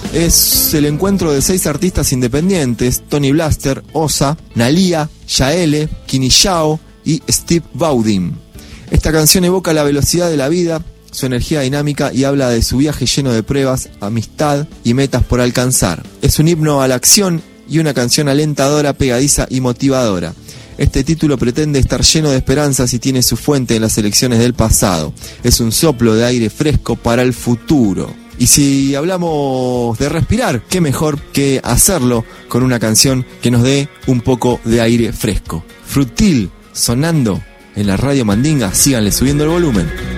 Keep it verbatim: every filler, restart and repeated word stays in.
es el encuentro de seis artistas independientes: Tony Blaster, Osa, Nalia, Yaele, Kini Yao y Steve Vaudin. Esta canción evoca la velocidad de la vida, su energía dinámica y habla de su viaje lleno de pruebas, amistad y metas por alcanzar. Es un himno a la acción y una canción alentadora, pegadiza y motivadora. Este título pretende estar lleno de esperanzas y tiene su fuente en las elecciones del pasado. Es un soplo de aire fresco para el futuro. Y si hablamos de respirar, qué mejor que hacerlo con una canción que nos dé un poco de aire fresco. Frutil sonando en la Radio Mandinga, síganle subiendo el volumen.